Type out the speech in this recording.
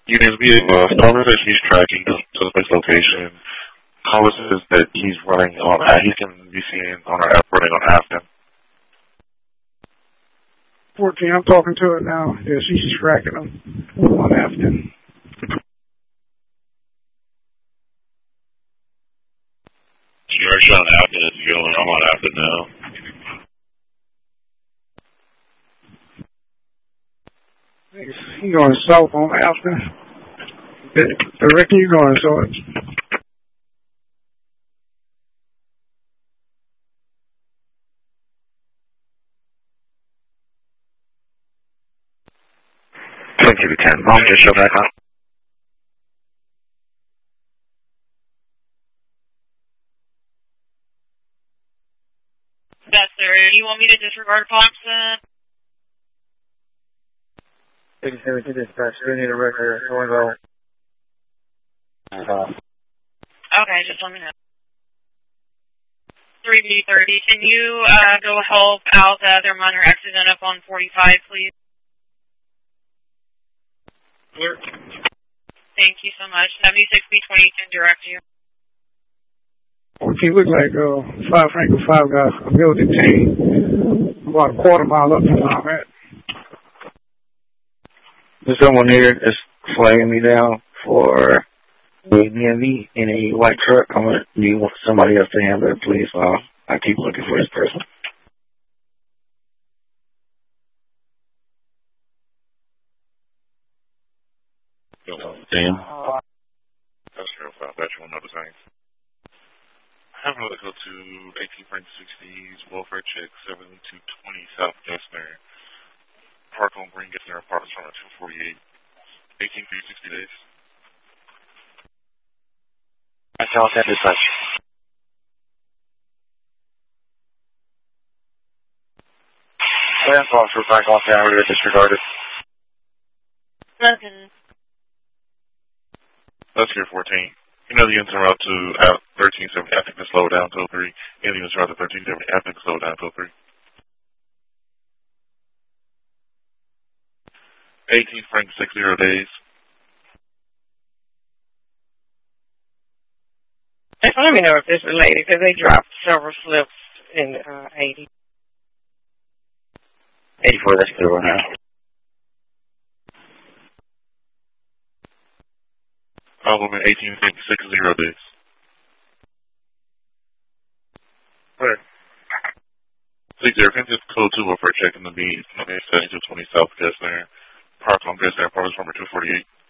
Units, we have Star that he's tracking to the base location. Caller says that he's running on, he can be seen on our app running on Afton. 14, I'm talking to it now. Yeah, she's tracking them on Afton. You're actually on Afton as you go, and I'm on Afton now. You going south on Afton? I reckon you're going south. Thank you, 10. Mom, just show back up. Yes, sir. Do you want me to disregard Thompson? 87 to dispatch. We need a record. Okay, just let me know. 3B30, can you go help out the other minor accident up on 45, please? Clear. Thank you so much. 76B20 can direct you. Okay, look like 5 Franklin 5 guys from Building team. About a quarter mile up from where I'm at. There's someone here that's flagging me down for a DMV in a white truck. I'm going to need somebody else to handle it, please. I keep looking for this person. Damn. That's real fast. That's one other thing. Have another go to 18 Frank 60s, welfare check 7220 South Gessner. Park on Green Gessner apartments from 248. 18 for 60 days. I shall send this much. Last officer, back off down, we were disregarded. Nothing. That's here 14. You know the units are out to 1370. I think to slow down to 03. And the units are out to 1370. I think to slow down to 03. 18 Frank 60 days. Let me know if this is related, because they dropped several slips in 80. 84, that's clear right now. Element 18 Frank 60 days. Where? 60, can just code 2 for checking the beat. 7220 South Gessner. Park on Gessner, apartments number 248.